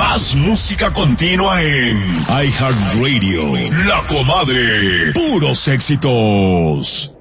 Más música continua en iHeartRadio. La Comadre. Puros éxitos.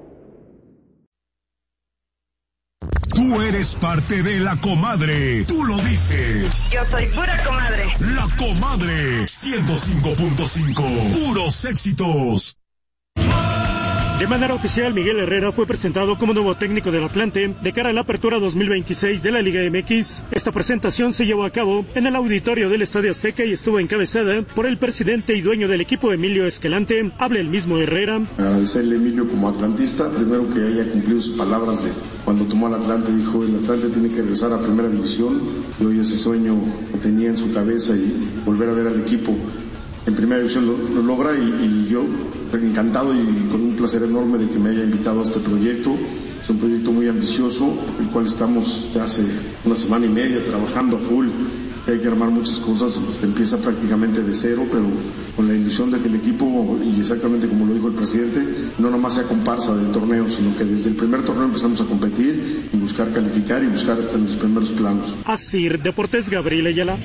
Tú eres parte de La Comadre. Tú lo dices. Yo soy pura comadre. La Comadre. 105.5. Puros éxitos. De manera oficial, Miguel Herrera fue presentado como nuevo técnico del Atlante de cara a la apertura 2026 de la Liga MX. Esta presentación se llevó a cabo en el auditorio del Estadio Azteca y estuvo encabezada por el presidente y dueño del equipo, Emilio Escalante. Habla el mismo Herrera. Agradecerle a Emilio como atlantista, primero que haya cumplido sus palabras de cuando tomó al Atlante, dijo el Atlante tiene que regresar a Primera División, y hoy ese sueño que tenía en su cabeza y volver a ver al equipo en Primera División lo logra, y yo encantado y con un placer enorme de que me haya invitado a este proyecto. Es un proyecto muy ambicioso, el cual estamos ya hace una semana y media trabajando a full. Hay que armar muchas cosas, se empieza prácticamente de cero, pero con la ilusión de que el equipo, y exactamente como lo dijo el presidente, no nomás sea comparsa del torneo, sino que desde el primer torneo empezamos a competir y buscar calificar y buscar hasta en los primeros planos. Asir Deportes, Gabriel Ayala.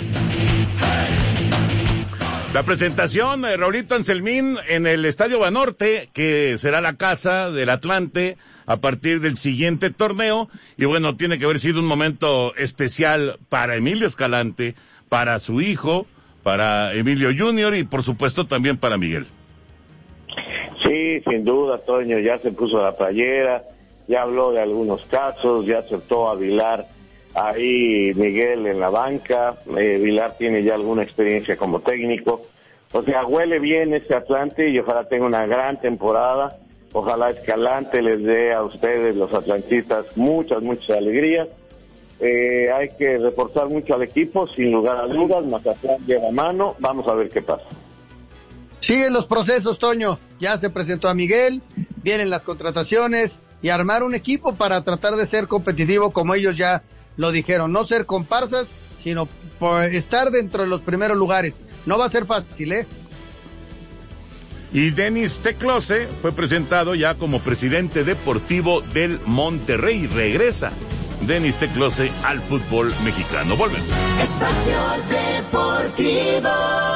La presentación de Raulito Anselmín en el Estadio Banorte, que será la casa del Atlante a partir del siguiente torneo. Y bueno, tiene que haber sido un momento especial para Emilio Escalante, para su hijo, para Emilio Junior y por supuesto también para Miguel. Sí, sin duda, Toño, ya se puso la playera, ya habló de algunos casos, ya aceptó a Vilar ahí, Miguel en la banca. Vilar tiene ya alguna experiencia como técnico, o sea, huele bien este Atlante y ojalá tenga una gran temporada. Ojalá Escalante les dé a ustedes, los atlantistas, muchas alegrías. Hay que reforzar mucho al equipo, sin lugar a dudas. Mazatlán lleva mano, vamos a ver qué pasa. Siguen los procesos, Toño. Ya se presentó a Miguel, vienen las contrataciones y armar un equipo para tratar de ser competitivo, como ellos ya lo dijeron. No ser comparsas, sino estar dentro de los primeros lugares. No va a ser fácil, ¿eh? Y Denis Teclose fue presentado ya como presidente deportivo del Monterrey. Regresa Denis Teclose al fútbol mexicano. Volvemos. Espacio Deportivo.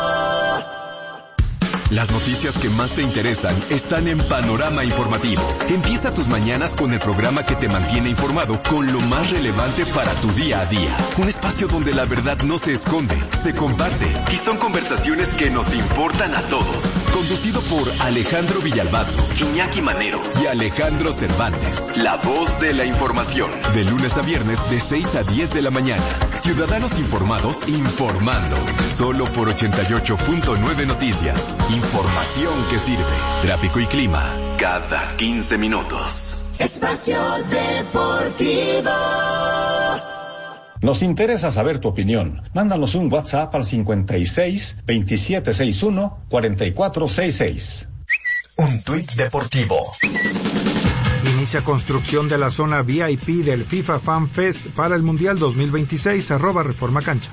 Las noticias que más te interesan están en Panorama Informativo. Empieza tus mañanas con el programa que te mantiene informado con lo más relevante para tu día a día. Un espacio donde la verdad no se esconde, se comparte y son conversaciones que nos importan a todos. Conducido por Alejandro Villalbazo, Iñaki Manero y Alejandro Cervantes. La voz de la información. De lunes a viernes de 6 a 10 de la mañana. Ciudadanos informados informando. Solo por 88.9 Noticias. Información que sirve. Tráfico y clima cada 15 minutos. Espacio Deportivo. Nos interesa saber tu opinión. Mándanos un WhatsApp al 56 2761 4466. Un tuit deportivo. Inicia construcción de la zona VIP del FIFA Fan Fest para el Mundial 2026. @Reforma Cancha.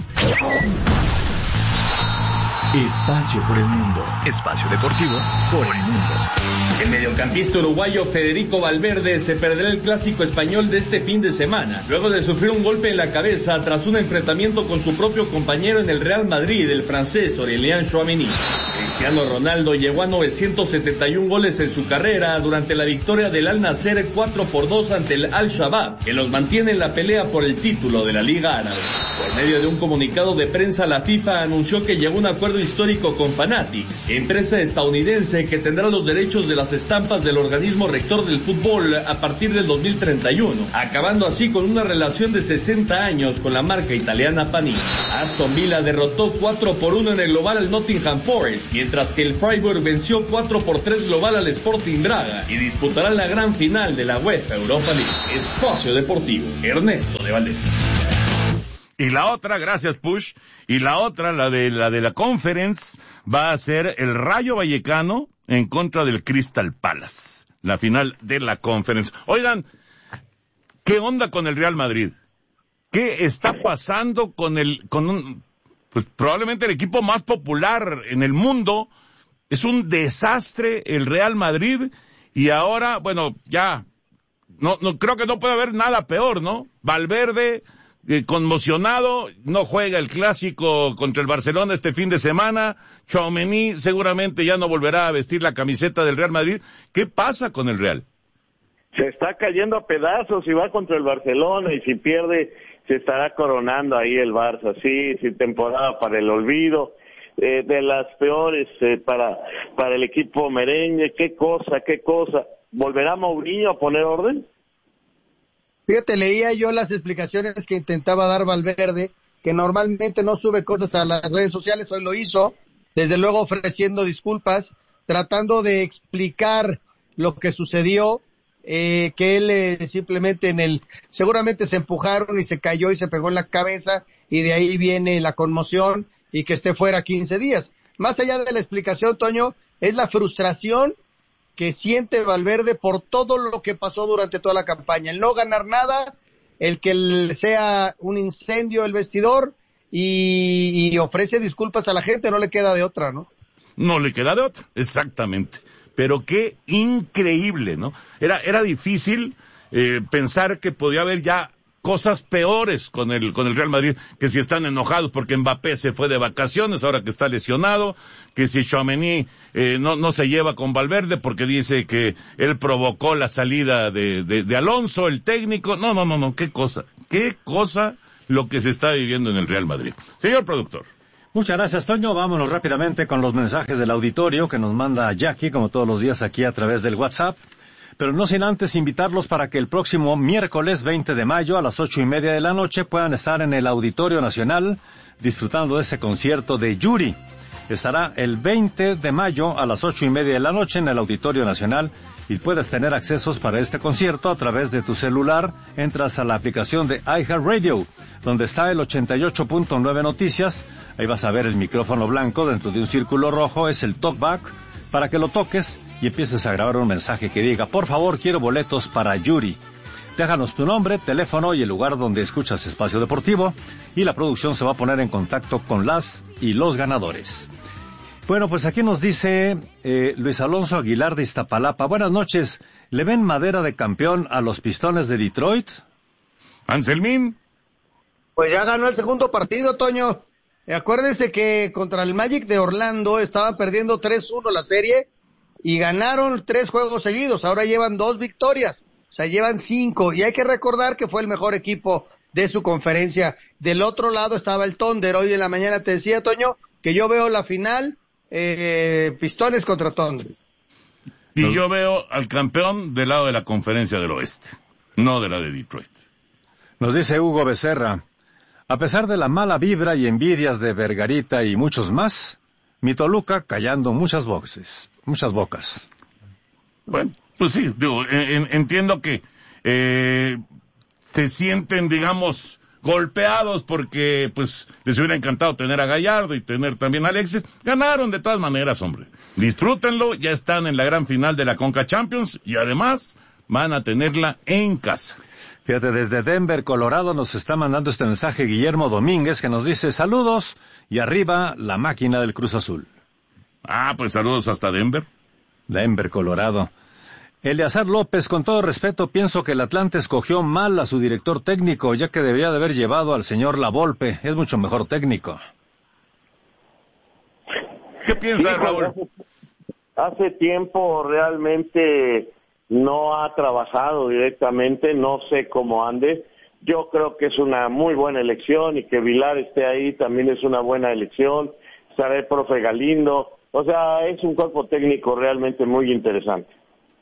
Espacio por el mundo. Espacio deportivo por el mundo. El mediocampista uruguayo Federico Valverde se perderá el clásico español de este fin de semana, luego de sufrir un golpe en la cabeza tras un enfrentamiento con su propio compañero en el Real Madrid, el francés Aurélien Tchouaméni. Cristiano Ronaldo llegó a 971 goles en su carrera durante la victoria del Al Nassr 4-2 ante el Al-Shabaab, que los mantiene en la pelea por el título de la Liga Árabe. Por medio de un comunicado de prensa, la FIFA anunció que llegó a un acuerdo histórico con Fanatics, empresa estadounidense que tendrá los derechos de las estampas del organismo rector del fútbol a partir del 2031, acabando así con una relación de 60 años con la marca italiana Panini. Aston Villa derrotó 4-1 en el global al Nottingham Forest, mientras que el Freiburg venció 4-3 global al Sporting Braga y disputará la gran final de la UEFA Europa League. Espacio Deportivo, Ernesto de Valdés. Y la otra, gracias Push, y la otra, la de la Conference, va a ser el Rayo Vallecano en contra del Crystal Palace, la final de la Conference. Oigan, ¿qué onda con el Real Madrid? ¿Qué está pasando pues probablemente el equipo más popular en el mundo? Es un desastre el Real Madrid, y ahora, bueno, ya, no creo que no puede haber nada peor, ¿no? Valverde conmocionado, no juega el clásico contra el Barcelona este fin de semana, Tchouaméni seguramente ya no volverá a vestir la camiseta del Real Madrid. ¿Qué pasa con el Real? Se está cayendo a pedazos y va contra el Barcelona, y si pierde se estará coronando ahí el Barça. Sí, temporada para el olvido, de las peores para el equipo merengue. Qué cosa. ¿Volverá Mourinho a poner orden? Fíjate, leía yo las explicaciones que intentaba dar Valverde, que normalmente no sube cosas a las redes sociales, hoy lo hizo, desde luego ofreciendo disculpas, tratando de explicar lo que sucedió, que él simplemente seguramente se empujaron y se cayó y se pegó en la cabeza, y de ahí viene la conmoción y que esté fuera 15 días. Más allá de la explicación, Toño, es la frustración que siente Valverde por todo lo que pasó durante toda la campaña, el no ganar nada, el que sea un incendio el vestidor, y ofrece disculpas a la gente, no le queda de otra, ¿no? No le queda de otra, exactamente. Pero qué increíble, ¿no? Era difícil pensar que podía haber ya cosas peores con el Real Madrid, que si están enojados porque Mbappé se fue de vacaciones ahora que está lesionado, que si Tchouaméni no se lleva con Valverde porque dice que él provocó la salida de Alonso, el técnico. No, qué cosa lo que se está viviendo en el Real Madrid. Señor productor. Muchas gracias, Toño. Vámonos rápidamente con los mensajes del auditorio que nos manda Jackie, como todos los días aquí a través del WhatsApp. Pero no sin antes invitarlos para que el próximo miércoles 20 de mayo a las 8:30 de la noche puedan estar en el Auditorio Nacional disfrutando de ese concierto de Yuri. Estará el 20 de mayo a las 8:30 de la noche en el Auditorio Nacional y puedes tener accesos para este concierto a través de tu celular. Entras a la aplicación de iHeartRadio, donde está el 88.9 Noticias. Ahí vas a ver el micrófono blanco dentro de un círculo rojo, es el talkback, para que lo toques y empieces a grabar un mensaje que diga: por favor, quiero boletos para Yuri. Déjanos tu nombre, teléfono y el lugar donde escuchas Espacio Deportivo, y la producción se va a poner en contacto con las y los ganadores. Bueno, pues aquí nos dice Luis Alonso Aguilar de Iztapalapa. Buenas noches. ¿Le ven madera de campeón a los Pistones de Detroit? Anselmín. Pues ya ganó el segundo partido, Toño. Acuérdense que contra el Magic de Orlando estaba perdiendo 3-1 la serie y ganaron 3 juegos seguidos. Ahora llevan 2 victorias, o sea, llevan 5. Y hay que recordar que fue el mejor equipo de su conferencia. Del otro lado estaba el Thunder. Hoy en la mañana te decía, Toño, que yo veo la final Pistones contra Thunder. Y yo veo al campeón del lado de la conferencia del oeste, no de la de Detroit. Nos dice Hugo Becerra: a pesar de la mala vibra y envidias de Vergarita y muchos más, mi Toluca callando muchas bocas. Bueno, pues sí, digo, entiendo que se sienten, digamos, golpeados porque pues les hubiera encantado tener a Gallardo y tener también a Alexis. Ganaron de todas maneras, hombre. Disfrútenlo, ya están en la gran final de la Conca Champions y además van a tenerla en casa. Fíjate, desde Denver, Colorado, nos está mandando este mensaje Guillermo Domínguez, que nos dice: saludos y arriba la máquina del Cruz Azul. Ah, pues saludos hasta Denver. Denver, Colorado. Eleazar López: con todo respeto, pienso que el Atlante escogió mal a su director técnico, ya que debería de haber llevado al señor Lavolpe. Es mucho mejor técnico. ¿Qué piensas, Raúl? Hace tiempo realmente no ha trabajado directamente, no sé cómo ande. Yo creo que es una muy buena elección, y que Vilar esté ahí también es una buena elección. Estará el profe Galindo. O sea, es un cuerpo técnico realmente muy interesante.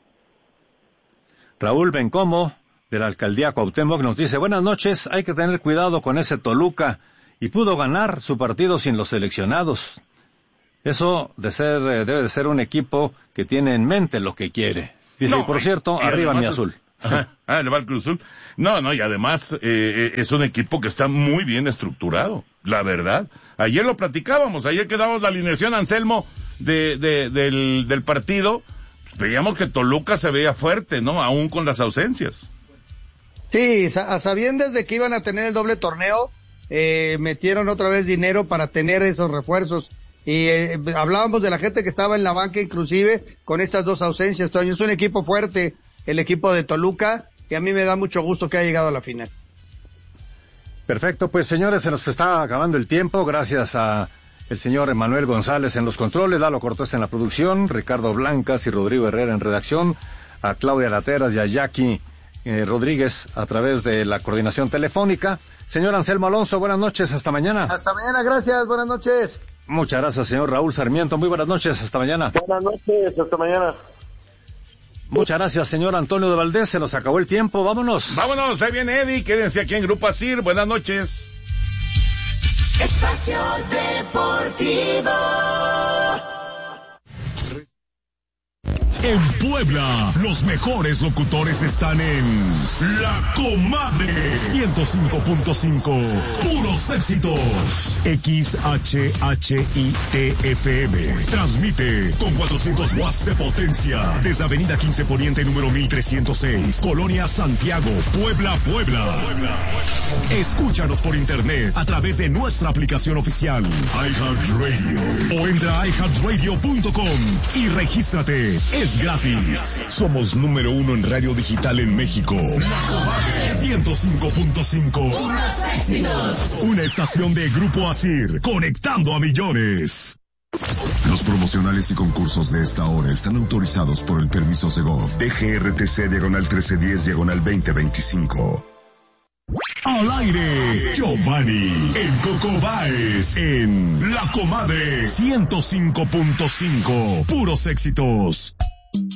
Raúl Bencomo, de la Alcaldía Cuauhtémoc, nos dice: buenas noches, hay que tener cuidado con ese Toluca, y pudo ganar su partido sin los seleccionados. Eso debe de ser un equipo que tiene en mente lo que quiere. Dice, no, y por cierto, arriba mi azul. Le va el Cruz Azul. No, y además es un equipo que está muy bien estructurado, la verdad. Ayer lo platicábamos, ayer que damos la alineación, Anselmo, del partido. Veíamos que Toluca se veía fuerte, ¿no? Aún con las ausencias. Sí, a sabiendas de que iban a tener el doble torneo, metieron otra vez dinero para tener esos refuerzos. Y hablábamos de la gente que estaba en la banca, inclusive, con estas 2 ausencias. Toño, es un equipo fuerte, el equipo de Toluca, y a mí me da mucho gusto que haya llegado a la final. Perfecto, pues señores, se nos está acabando el tiempo. Gracias a el señor Emanuel González en los controles, Lalo Cortés en la producción, Ricardo Blancas y Rodrigo Herrera en redacción, a Claudia Lateras y a Jackie Rodríguez a través de la coordinación telefónica. Señor Anselmo Alonso, buenas noches, hasta mañana. Hasta mañana, gracias, buenas noches. Muchas gracias, señor Raúl Sarmiento, muy buenas noches, hasta mañana. Buenas noches, hasta mañana. Muchas gracias, señor Antonio de Valdés, se nos acabó el tiempo, vámonos. Vámonos, ahí viene Eddie, quédense aquí en Grupo Asir, buenas noches. Espacio Deportivo. En Puebla, los mejores locutores están en La Comadre 105.5. Puros éxitos. XHHITFM. Transmite con 400 watts de potencia desde Avenida 15 Poniente número 1306, Colonia Santiago, Puebla, Puebla. Escúchanos por internet a través de nuestra aplicación oficial iHeartRadio o entra a iHeartRadio.com y regístrate. Es gratis. Somos número 1 en radio digital en México. La Comadre 105.5. Una estación de Grupo Asir, conectando a millones. Los promocionales y concursos de esta hora están autorizados por el permiso Segov DGRTC/1310/2025. Al aire, Giovanni, el Coco Báez, en La Comadre 105.5. Puros éxitos.